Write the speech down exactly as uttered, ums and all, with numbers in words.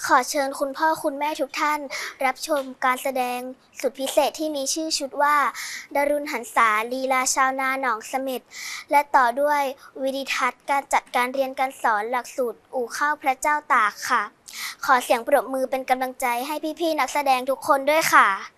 ขอเชิญคุณพ่อคุณแม่ทุกท่านรับชมการแสดงสุดพิเศษที่มีชื่อชุดว่าดารุณหันษาลีลาชาวนาหนองเสม็ดและต่อด้วยวิดีทัศน์การจัดการเรียนการสอนหลักสูตรอู่ข้าวพระเจ้าตากค่ะขอเสียงปรบมือเป็นกำลังใจให้พี่ๆนักแสดงทุกคนด้วยค่ะ